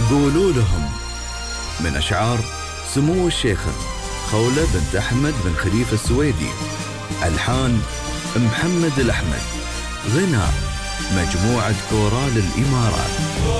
قولوا لهم، من أشعار سمو الشيخة خولة بنت أحمد بن خليفة السويدي، ألحان محمد الأحمد، غناء مجموعة كورال الإمارات.